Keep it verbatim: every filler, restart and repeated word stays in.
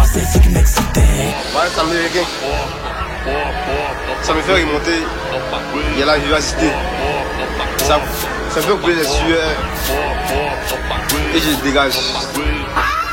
c'est ce qui m'excitait. Ouais, c'est américain. Ça me fait remonter. Il y a la vivacité. Ça, ça fait couler les sueurs. Et je dégage.